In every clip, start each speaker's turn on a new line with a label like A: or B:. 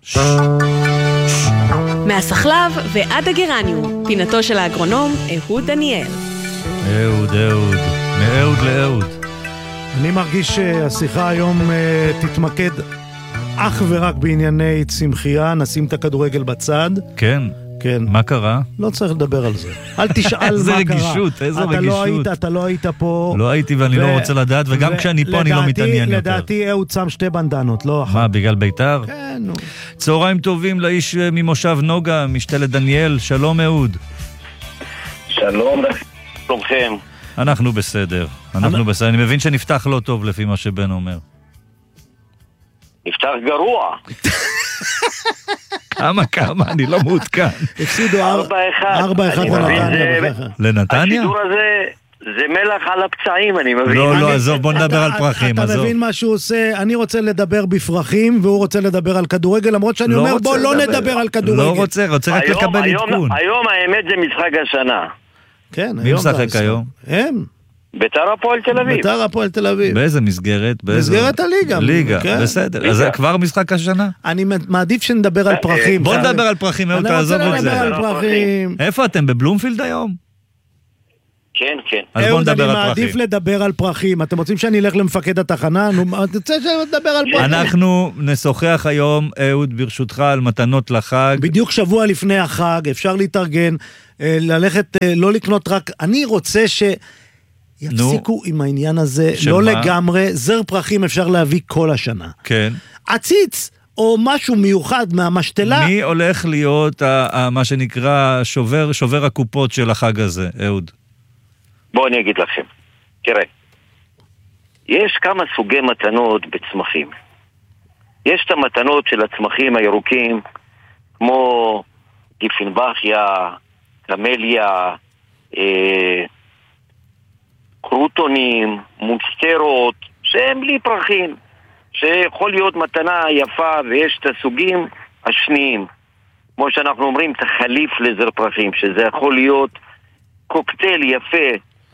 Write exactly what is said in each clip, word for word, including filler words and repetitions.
A: מהסחלב ועד הגרניום, פינתו של האגרונום אהוד דניאל.
B: אהוד, אהוד, מאהוד לאהוד.
C: אני מרגיש שהשיחה היום תתמקד אך ורק בענייני צמחייה, נשים את הכדורגל בצד.
B: כן.
C: כן.
B: מה קרה?
C: לא צריך לדבר על זה. אל תשאל מה קרה.
B: איזה רגישות, איזו רגישות.
C: לא היית, אתה לא היית פה.
B: לא הייתי ואני לא רוצה לדעת, וגם כשאני פה אני לא מתעניין יותר.
C: לדעתי אהוד שם שתי בנדנות, לא אחת.
B: מה, בגלל ביתר?
C: כן, נו.
B: צהריים טובים לאיש ממושב נוגה, משתלת דניאל, שלום אהוד.
D: שלום לכם.
B: אנחנו בסדר, אנחנו בסדר. אני מבין שנפתח לא טוב לפי מה שבן אומר.
D: נפתח גרוע.
B: כמה כמה, אני לא מעודכן.
C: הפסידו ארבע אחד לנתניה.
B: לנתניה?
D: השידור הזה זה מלח על הפצעים, אני מבין.
B: לא, לא, עזוב, בוא נדבר על פרחים.
C: אתה מבין מה שהוא עושה? אני רוצה לדבר בפרחים, והוא רוצה לדבר על כדורגל, למרות שאני אומר בוא לא נדבר על כדורגל.
B: לא רוצה, רוצה רק לקבל עדכון.
D: היום האמת זה משחק השנה.
C: כן,
B: מי משחק היום?
C: הם.
D: ביתר הפועל תל אביב.
C: ביתר הפועל תל אביב.
B: באיזה מסגרת?
C: מסגרת הליגה.
B: ליגה, בסדר. אז זה כבר משחק השנה?
C: אני מעדיף שנדבר על פרחים.
B: בוא נדבר על פרחים, אהוד, תעזוב את זה.
C: אני רוצה לדבר על פרחים.
B: איפה אתם? בבלומפילד היום?
D: כן, כן.
B: אז בוא נדבר על פרחים.
C: אני מעדיף לדבר על פרחים. אתם רוצים שאני אלך למפקד התחנה? אני רוצה שנדבר על פרחים.
B: אנחנו נשוחח היום, אהוד, ברשותך, על מתנות לחג.
C: בדיוק שבוע לפני החג, אפשר להתארגן, ללכת, לא לקנות רק... אני רוצה ש... יפסיקו עם העניין הזה, לא לגמרי, זר פרחים אפשר להביא כל השנה.
B: כן.
C: עציץ, או משהו מיוחד מהמשתלה.
B: מי הולך להיות, מה שנקרא, שובר הקופות של החג הזה, אהוד?
D: בואו אני אגיד לכם. תראה, יש כמה סוגי מתנות בצמחים. יש את המתנות של הצמחים הירוקים, כמו גיפנבכיה, קמליה, אה... קרוטונים, מונסטרות, שהם בלי פרחים, שיכול להיות מתנה יפה, ויש את הסוגים השניים, כמו שאנחנו אומרים, את החליף לזר פרחים, שזה יכול להיות קוקטייל יפה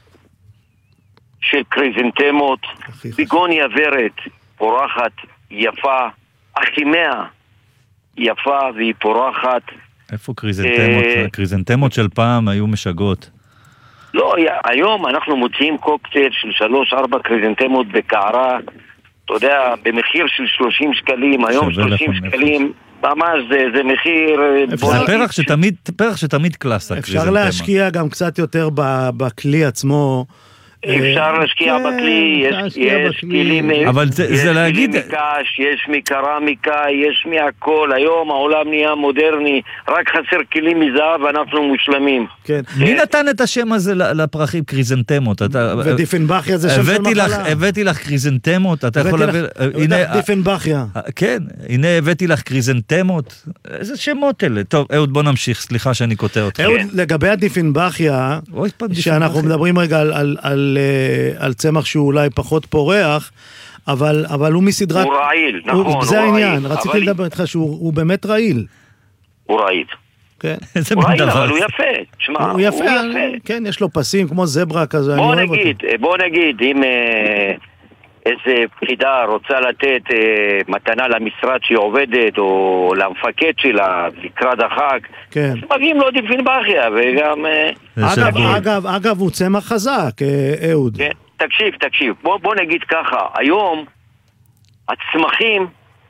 D: של קריזנטמות, ביגוניה ורד, פורחת יפה, אחימאה יפה והיא פורחת.
B: איפה קריזנטמות? קריזנטמות של פעם היו משגות.
D: לא, היום אנחנו מוצאים קוקטייל של שלוש ארבע קריזנטמות בקערה, אתה יודע, במחיר של שלושים שקלים, היום שלושים שקלים, ממש זה, זה מחיר...
B: זה פרח שתמיד, פרח שתמיד קלאסה.
C: אפשר להשקיע גם קצת יותר בכלי עצמו.
D: אפשר להשקיע בכלי, יש כלים, יש כלים מקש, יש מקרמיקה, יש מהכל, היום העולם נהיה מודרני, רק חסר כלים מזהב ואנחנו מושלמים.
B: מי נתן את השם הזה לפרחים קריזנטמות?
C: ודיפנבכיה זה שם של מחלה.
B: הבאתי לך קריזנטמות, אתה יכול להביא...
C: דיפנבכיה.
B: כן, הנה הבאתי לך קריזנטמות, איזה שמות אלה. טוב, אהוד בוא נמשיך, סליחה שאני קוטע אותך.
C: אהוד, לגבי הדיפנבכיה, שאנחנו מדברים רגע על על צמח שהוא אולי פחות פורח, אבל, אבל הוא מסדרת...
D: הוא רעיל, נכון.
C: זה העניין, רציתי לדבר איתך שהוא באמת רעיל.
D: הוא רעיל.
C: כן.
D: הוא רעיל, אבל הוא יפה. תשמע,
C: הוא יפה. כן, יש לו פסים כמו זברה כזה.
D: בוא נגיד, בוא נגיד, אם איזה פקידה רוצה לתת מתנה למשרד שהיא עובדת, או למפקד שלה, לקראת החג, אז מגיעים לו דיפנבכיה, וגם...
C: אגב, אגב, אגב, הוא צמח חזק, אהוד.
D: תקשיב, תקשיב, בוא, בוא נגיד ככה, היום הצמחים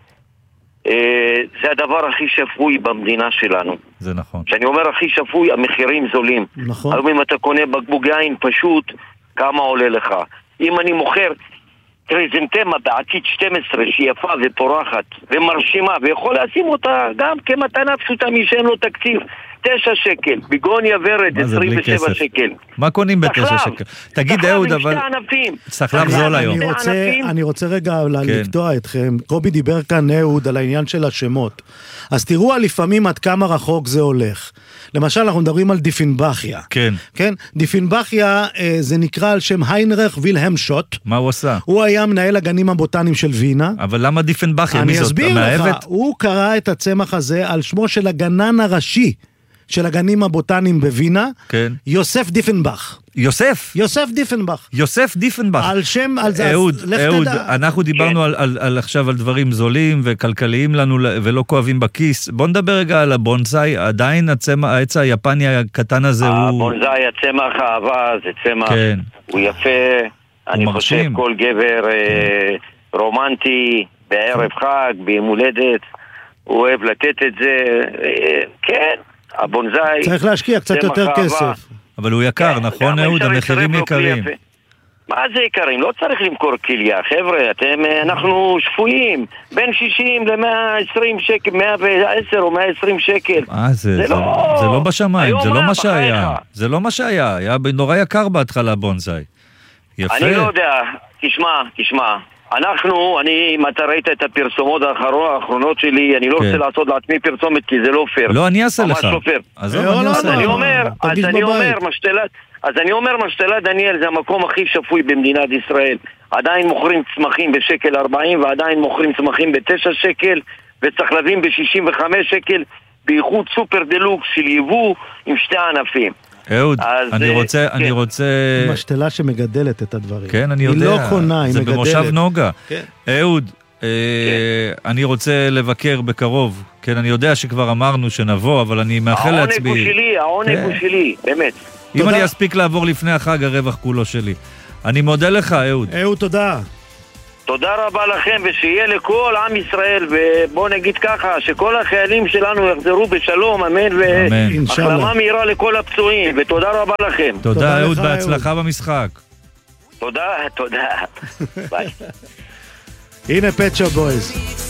D: זה הדבר הכי שפוי במדינה שלנו.
B: זה נכון.
D: כשאני אומר הכי שפוי, המחירים זולים.
C: נכון.
D: היום אם אתה קונה בקבוק יין פשוט, כמה עולה לך? אם אני מוכר קריזנטמה בעתיד שתים עשרה שהיא יפה ופורחת ומרשימה, ויכול לשים אותה גם כמתנה פשוטה מי שאין לו תקציב, תשע שקל, ביגוניה ורד עשרים ושבע שקל.
B: מה קונים בתשע שקל? תגיד אהוד, אבל סחלב זול היום.
C: אני רוצה רגע לקטוע אתכם. קובי דיבר כאן אהוד על העניין של השמות, אז תראו לפעמים עד כמה רחוק זה הולך. למשל אנחנו מדברים על דיפנבכיה.
B: כן.
C: כן? דיפנבכיה זה נקרא על שם היינריך וילהם שוט.
B: מה הוא עשה?
C: הוא היה מנהל הגנים הבוטניים של וינה.
B: אבל למה דיפנבכיה?
C: אני אסביר לך, הוא קרא את הצמח הזה על שמו של הגנן הראשי של הגנים הבוטניים בווינה,
B: כן.
C: יוסף דיפנבך.
B: יוסף?
C: יוסף דיפנבך.
B: יוסף דיפנבך.
C: על שם, על זה,
B: אהוד,
C: לך
B: אהוד,
C: תדע.
B: אנחנו דיברנו על, על, על עכשיו על דברים זולים וכלכליים לנו ולא כואבים בכיס. בוא נדבר רגע על הבונסאי, עדיין הצמח, העץ היפני הקטן הזה הוא...
D: הבונסאי, הצמח האהבה, זה צמח,
B: כן.
D: הוא יפה, אני
B: מרשים.
D: חושב כל גבר אה, רומנטי, בערב חג, ביום הולדת, הוא אוהב לתת את זה, אה, כן, הבונסאי...
C: צריך להשקיע קצת יותר
D: אהבה.
C: כסף.
B: אבל הוא יקר, נכון אהוד? המחירים יקרים.
D: מה זה יקרים? לא צריך למכור כליה, חבר'ה, אתם, אנחנו שפויים, בין שישים ל-מאה ועשרים שקל, מאה ועשר או מאה ועשרים שקל.
B: אה, זה, זה, זה, לא... זה לא בשמיים, זה לא מה שהיה. זה לא מה שהיה, היה נורא יקר בהתחלה בונסאי. יפה.
D: אני לא יודע, תשמע, תשמע. אנחנו, אני, אם אתה ראית את הפרסומות האחרונות שלי, אני לא רוצה לעשות לעצמי פרסומת כי זה לא פייר.
B: לא, אני אעשה לך.
D: ממש לא פייר.
B: אז אני
D: אומר, אז אני אומר, משתלת, אז אני אומר, משתלת דניאל זה המקום הכי שפוי במדינת ישראל. עדיין מוכרים צמחים בשקל ארבעים, ועדיין מוכרים צמחים בתשע שקל, וצחלבים בשישים וחמש שקל, בייחוד סופר דלוקס של יבוא עם שתי ענפים.
B: אהוד, אני רוצה, אני רוצה...
C: היא משתלה שמגדלת את הדברים.
B: כן, אני יודע.
C: היא לא קונה, היא מגדלת.
B: זה במושב נוגה.
C: כן.
B: אהוד, אני רוצה לבקר בקרוב. כן, אני יודע שכבר אמרנו שנבוא, אבל אני מאחל לעצמי...
D: העונג הוא שלי, העונג הוא שלי, באמת.
B: אם אני אספיק לעבור לפני החג, הרווח כולו שלי. אני מודה לך, אהוד.
C: אהוד, תודה.
D: תודה רבה לכם, ושיהיה לכל עם ישראל, ובוא נגיד ככה, שכל החיילים שלנו יחזרו בשלום, אמן, והחלמה מהירה לכל הפצועים, ותודה רבה לכם.
B: תודה, אהוד, בהצלחה במשחק.
D: תודה, תודה. ביי.
C: הנה פט שופ בויז.